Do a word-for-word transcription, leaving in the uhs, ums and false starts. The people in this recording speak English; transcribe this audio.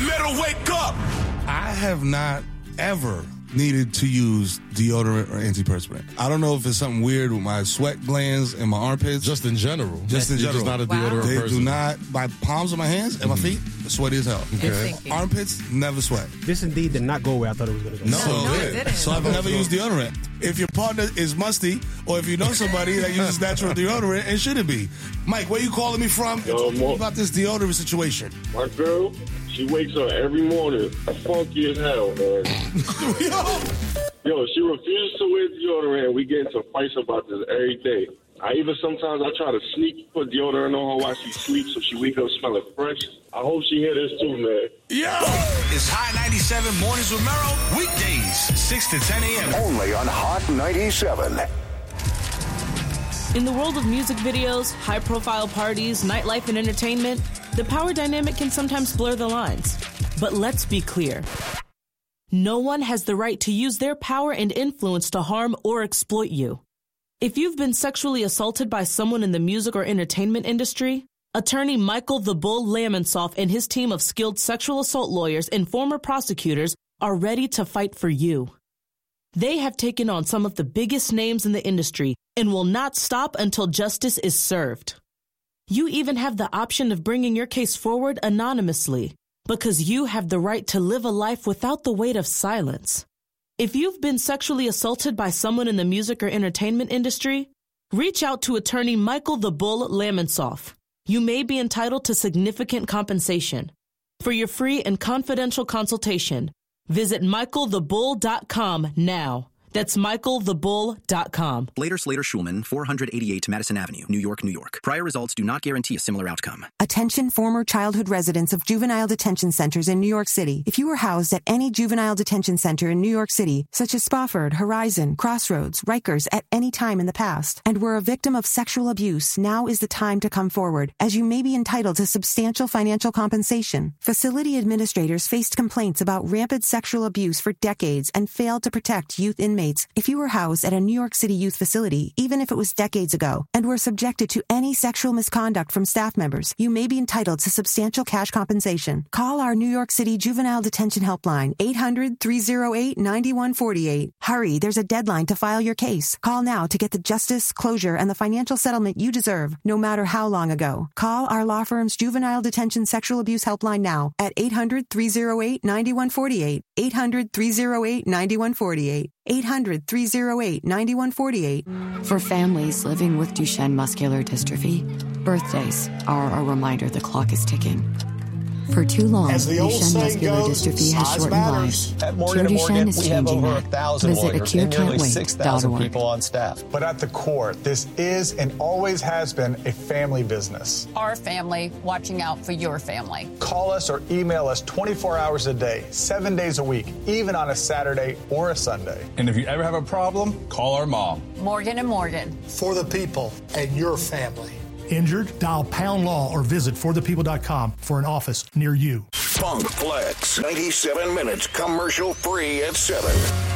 Metal, wake up! I have not ever needed to use deodorant or antiperspirant. I don't know if it's something weird with my sweat glands and my armpits. Just in general. Just in You're general. just not a Wow. deodorant They person. do not, my palms of my hands and my feet, sweaty as hell. Good thinking. Armpits, never sweat. This indeed did not go where I thought it was going to go. No. So, no, it yeah. didn't. so I've never used deodorant. If your partner is musty, or if you know somebody that uses natural deodorant, it shouldn't be. Mike, where you calling me from? Yo, Talk to me Mo- about this deodorant situation. My girl, she wakes up every morning funky as hell, man. Yo, she refuses to wear deodorant. We get into fights about this every day. I even sometimes I try to sneak put deodorant on her while she sleeps so she wake up smelling fresh. I hope she hear this too, man. Yo! It's Hot ninety-seven Mornings with Merrill, weekdays, six to ten a.m. Only on Hot ninety-seven. In the world of music videos, high-profile parties, nightlife, and entertainment, the power dynamic can sometimes blur the lines. But let's be clear. No one has the right to use their power and influence to harm or exploit you. If you've been sexually assaulted by someone in the music or entertainment industry, attorney Michael the Bull Lamonsoff and his team of skilled sexual assault lawyers and former prosecutors are ready to fight for you. They have taken on some of the biggest names in the industry and will not stop until justice is served. You even have the option of bringing your case forward anonymously, because you have the right to live a life without the weight of silence. If you've been sexually assaulted by someone in the music or entertainment industry, reach out to attorney Michael the Bull Lamonsoff. You may be entitled to significant compensation. For your free and confidential consultation, visit michael the bull dot com now. That's michael the bull dot com. Later Slater Schulman, four eighty-eight Madison Avenue, New York, New York. Prior results do not guarantee a similar outcome. Attention former childhood residents of juvenile detention centers in New York City. If you were housed at any juvenile detention center in New York City, such as Spofford, Horizon, Crossroads, Rikers, at any time in the past, and were a victim of sexual abuse, now is the time to come forward, as you may be entitled to substantial financial compensation. Facility administrators faced complaints about rampant sexual abuse for decades and failed to protect youth inmates. If you were housed at a New York City youth facility, even if it was decades ago, and were subjected to any sexual misconduct from staff members, you may be entitled to substantial cash compensation. Call our New York City Juvenile Detention Helpline, eight hundred, three oh eight, nine one four eight. Hurry, there's a deadline to file your case. Call now to get the justice, closure, and the financial settlement you deserve, no matter how long ago. Call our law firm's Juvenile Detention Sexual Abuse Helpline now at eight hundred, three oh eight, nine one four eight. eight hundred, three oh eight, nine one four eight. eight hundred, three oh eight, nine one four eight. For families living with Duchenne muscular dystrophy, birthdays are a reminder the clock is ticking. For too long, Duchenne muscular goes, dystrophy has shortened matters. lives. At Morgan Cure and Morgan, Duchenne is we have changing over that. a thousand Visit lawyers and nearly acure six can't wait thousand dot org. people on staff. But at the core, this is and always has been a family business. Our family watching out for your family. Call us or email us twenty-four hours a day, seven days a week, even on a Saturday or a Sunday. And if you ever have a problem, call our mom. Morgan and Morgan. For the people and your family. Injured? Dial Pound Law or visit for the people dot com for an office near you. Funk Flex, ninety-seven minutes commercial free at seven.